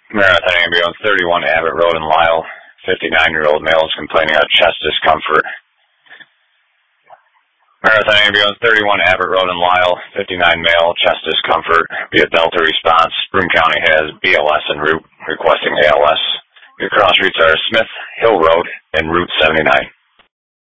Marathon Ambulance 31 Abbott Road in Lyle. 59-year-old male is complaining of chest discomfort. Marathon Ambulance 31 Abbott Road in Lyle. 59 male, chest discomfort via Delta response. Broome County has BLS en route, requesting ALS. Your cross routes are Smith Hill Road and Route 79.